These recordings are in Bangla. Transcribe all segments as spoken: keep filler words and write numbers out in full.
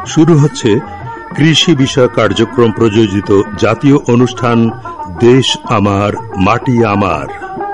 শুরু হচ্ছে কৃষি বিষয়ক কার্যক্রম প্রযোজিত জাতীয় অনুষ্ঠান দেশ আমার মাটি আমার।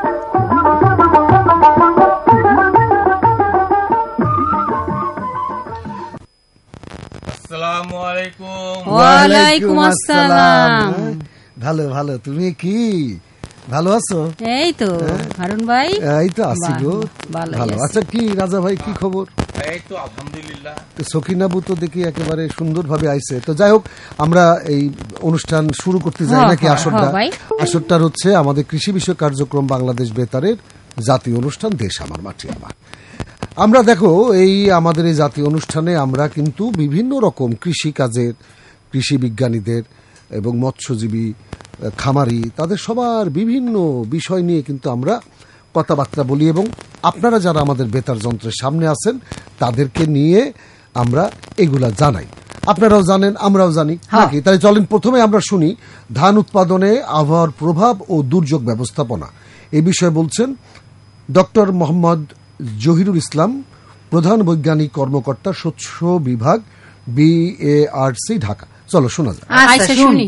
আসসালামু আলাইকুম। ওয়ালাইকুম আসসালাম। ভালো ভালো, তুমি কি ভালো আছো? এই তো হারুন ভাই, এই তো আছি গো, ভালো। আচ্ছা কি রাজা ভাই, কি খবর? এই তো আলহামদুলিল্লাহ। সখিনাবু তো দেখি একেবারে সুন্দরভাবে আইছে। তো যাই হোক, আমরা এই অনুষ্ঠান শুরু করতে যাই নাকি? আসরটা আসরটার হচ্ছে আমাদের কৃষি বিষয়ক কার্যক্রম বাংলাদেশ বেতারের জাতীয় অনুষ্ঠান দেশ আমার মাটি আমার। আমরা দেখো, এই আমাদের এই জাতীয় অনুষ্ঠানে আমরা কিন্তু বিভিন্ন রকম কৃষি কাজের, কৃষি বিজ্ঞানীদের এবং মৎস্যজীবী, খামারি, তাদের সবার বিভিন্ন বিষয় নিয়ে কিন্তু আমরা কথাবার্তা বলি এবং আপনারা যারা আমাদের বেতার যন্ত্রের সামনে আছেন তাদেরকে নিয়ে আমরা এগুলা জানাই। আপনারাও জানেন, আমরাও জানি নাকি? তাই চলেন প্রথমে আমরা শুনি ধান উৎপাদনে আবহাওয়ার প্রভাব ও দুর্যোগ ব্যবস্থাপনা। এই বিষয়ে বলছেন ডক্টর মোহাম্মদ জহিরুল ইসলাম, প্রধান বৈজ্ঞানিক কর্মকর্তা, শস্য বিভাগ, বিএআরসি, ঢাকা। চলো শোনা যায়। আচ্ছা শুনি।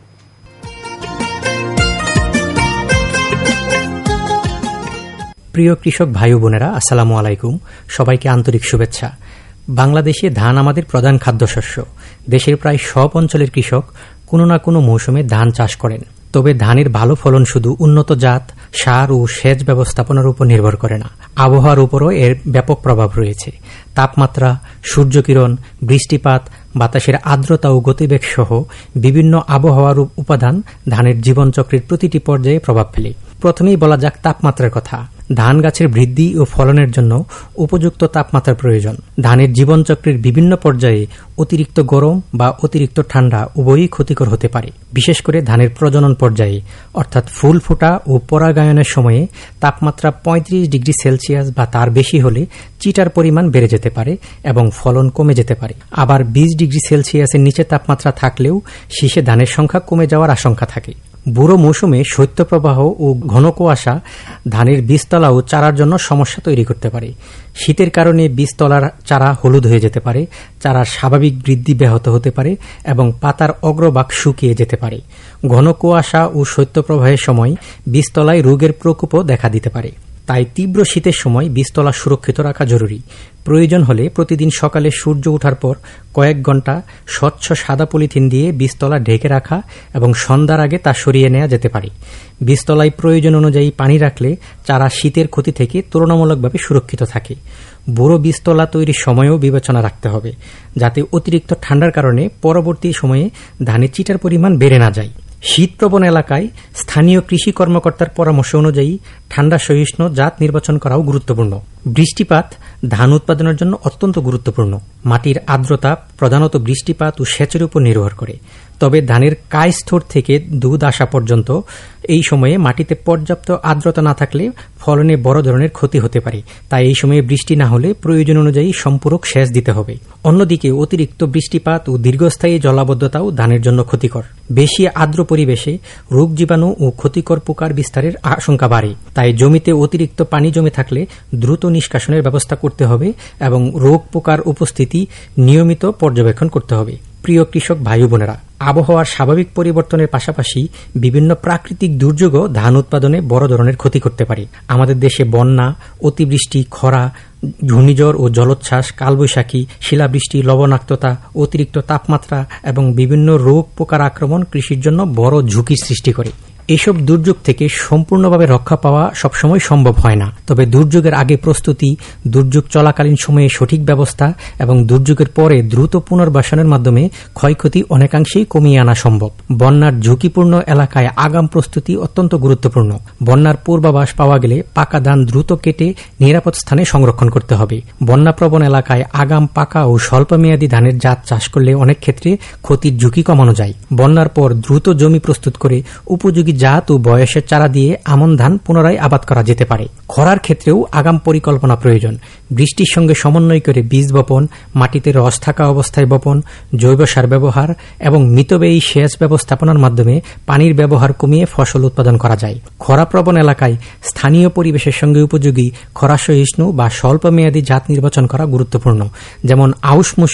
প্রিয় কৃষক ভাই বোনেরা, আসসালামু আলাইকুম। সবাইকে আন্তরিক শুভেচ্ছা। বাংলাদেশে ধান আমাদের প্রধান খাদ্যশস্য। দেশের প্রায় সব অঞ্চলের কৃষক কোনো না কোনো মৌসুমে ধান চাষ করেন। তবে ধানের ভালো ফলন শুধু উন্নত জাত, সার ও সেচ ব্যবস্থাপনার উপর নির্ভর করে না, আবহাওয়ার উপরও এর ব্যাপক প্রভাব রয়েছে। তাপমাত্রা, সূর্যকিরণ, বৃষ্টিপাত, বাতাসের আর্দ্রতা ও গতিবেগ সহ বিভিন্ন আবহাওয়ার উপাদান ধানের জীবনচক্রের প্রতিটি পর্যায়ে প্রভাব ফেলে। প্রথমেই বলা যাক তাপমাত্রার কথা। ধান গাছের বৃদ্ধি ও ফলনের জন্য উপযুক্ত তাপমাত্রার প্রয়োজন। ধানের জীবনচক্রের বিভিন্ন পর্যায়ে অতিরিক্ত গরম বা অতিরিক্ত ঠান্ডা উভয়ই ক্ষতিকর হতে পারে। বিশেষ করে ধানের প্রজনন পর্যায়ে অর্থাৎ ফুল ফোটা ও পরাগায়নের সময়ে তাপমাত্রা পঁয়ত্রিশ ডিগ্রি সেলসিয়াস বা তার বেশি হলে চিটার পরিমাণ বেড়ে যেতে পারে এবং ফলন কমে যেতে পারে। আবার বিশ ডিগ্রি সেলসিয়াসের নিচে তাপমাত্রা থাকলেও শীষে ধানের সংখ্যা কমে যাওয়ার আশঙ্কা থাকে। বুড়ো মৌসুমে শৈত্যপ্রবাহ ও ঘন কুয়াশা ধানের বীজতলা ও চারার জন্য সমস্যা তৈরি করতে পারে। শীতের কারণে বীজতলার চারা হলুদ হয়ে যেতে পারে, চারার স্বাভাবিক বৃদ্ধি ব্যাহত হতে পারে এবং পাতার অগ্রভাগ শুকিয়ে যেতে পারে। ঘন কুয়াশা ও শৈত্যপ্রবাহের সময় বীজতলায় রোগের প্রকোপও দেখা দিতে পারে। তাই তীব্র শীতের সময় বীজতলা সুরক্ষিত রাখা জরুরি। প্রয়োজন হলে প্রতিদিন সকালে সূর্য ওঠার পর কয়েক ঘন্টা স্বচ্ছ সাদা পলিথিন দিয়ে বীজতলা ঢেকে রাখা এবং সন্ধ্যার আগে তা সরিয়ে নেওয়া যেতে পারে। বীজতলায় প্রয়োজন অনুযায়ী পানি রাখলে চারা শীতের ক্ষতি থেকে তুলনামূলকভাবে সুরক্ষিত থাকে। বুড়ো বীজতলা তৈরির সময়ও বিবেচনা রাখতে হবে, যাতে অতিরিক্ত ঠান্ডার কারণে পরবর্তী সময়ে ধানের চিটার পরিমাণ বেড়ে না যায়। শীতপ্রবণ এলাকায় স্থানীয় কৃষি কর্মকর্তার পরামর্শ অনুযায়ী ঠান্ডা সহিষ্ণু জাত নির্বাচন করাও গুরুত্বপূর্ণ। বৃষ্টিপাত ধান উৎপাদনের জন্য অত্যন্ত গুরুত্বপূর্ণ। মাটির আর্দ্রতা প্রধানত বৃষ্টিপাত ও সেচের উপর নির্ভর করে। তবে ধানের কায় স্তর থেকে দুধ আসা পর্যন্ত এই সময়ে মাটিতে পর্যাপ্ত আর্দ্রতা না থাকলে ফলনে বড় ধরনের ক্ষতি হতে পারে। তাই এই সময়ে বৃষ্টি না হলে প্রয়োজন অনুযায়ী সম্পূরক সেচ দিতে হবে। অন্যদিকে অতিরিক্ত বৃষ্টিপাত ও দীর্ঘস্থায়ী জলাবদ্ধতাও ধানের জন্য ক্ষতিকর। বেশি আর্দ্র পরিবেশে রোগ জীবাণু ও ক্ষতিকর পোকার বিস্তারের আশঙ্কা বাড়ে। তাই জমিতে অতিরিক্ত পানি জমে থাকলে দ্রুত নিষ্কাশনের ব্যবস্থা করতে হবে এবং রোগ পোকার উপস্থিতি নিয়মিত পর্যবেক্ষণ করতে হবে। প্রিয় কৃষক ভাই বোনেরা, আবহাওয়ার স্বাভাবিক পরিবর্তনের পাশাপাশি বিভিন্ন প্রাকৃতিক দুর্যোগও ধান উৎপাদনে বড় ধরনের ক্ষতি করতে পারে। আমাদের দেশে বন্যা, অতিবৃষ্টি, খরা, ঘূর্ণিঝড় ও জলোচ্ছ্বাস, কালবৈশাখী, শিলাবৃষ্টি, লবণাক্ততা, অতিরিক্ত তাপমাত্রা এবং বিভিন্ন রোগ পোকার আক্রমণ কৃষির জন্য বড় ঝুঁকির সৃষ্টি করে। এসব দুর্যোগ থেকে সম্পূর্ণভাবে রক্ষা পাওয়া সবসময় সম্ভব হয় না। তবে দুর্যোগের আগে প্রস্তুতি, দুর্যোগ চলাকালীন সময়ে সঠিক ব্যবস্থা এবং দুর্যোগের পরে দ্রুত পুনর্বাসনের মাধ্যমে ক্ষয়ক্ষতি অনেকাংশেই কমিয়ে আনা সম্ভব। বন্যার ঝুঁকিপূর্ণ এলাকায় আগাম প্রস্তুতি অত্যন্ত গুরুত্বপূর্ণ। বন্যার পূর্বাভাস পাওয়া গেলে পাকা ধান দ্রুত কেটে নিরাপদ স্থানে সংরক্ষণ করতে হবে। বন্যাপ্রবণ এলাকায় আগাম পাকা ও স্বল্পমেয়াদী ধানের জাত চাষ করলে অনেক ক্ষেত্রে ক্ষতির ঝুঁকি কমানো যায়। বন্যার পর দ্রুত জমি প্রস্তুত করে উপযোগী জাত ও বয়সের চারা দিয়ে আমন ধান পুনরায় আবাদ করা যেতে পারে। খরার ক্ষেত্রেও আগাম পরিকল্পনা প্রয়োজন। বৃষ্টির সঙ্গে সমন্বয় করে বীজ বপন, মাটিতে রস থাকা অবস্থায় বপন, জৈব সার ব্যবহার এবং মিতব্যয়ী সেচ ব্যবস্থাপনার মাধ্যমে পানির ব্যবহার কমিয়ে ফসল উৎপাদন করা যায়। খরাপ্রবণ এলাকায় স্থানীয় পরিবেশের সঙ্গে উপযোগী খরা সহিষ্ণু বা স্বল্প মেয়াদী জাত নির্বাচন করা গুরুত্বপূর্ণ। যেমন আউশ